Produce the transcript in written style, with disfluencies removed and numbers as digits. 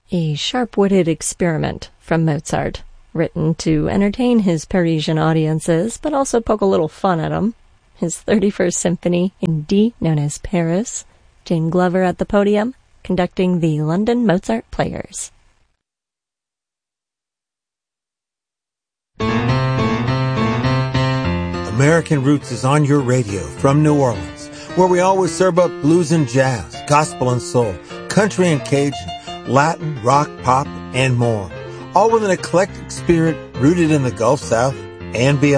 A sharp-witted experiment from Mozart, written to entertain his Parisian audiences, but also poke a little fun at them. His 31st Symphony in D, known as Paris. Jane Glover at the podium, conducting the London Mozart Players. American Roots is on your radio from New Orleans, where we always serve up blues and jazz, gospel and soul, country and Cajun, Latin, rock, pop, and more. All with an eclectic spirit rooted in the Gulf South and beyond.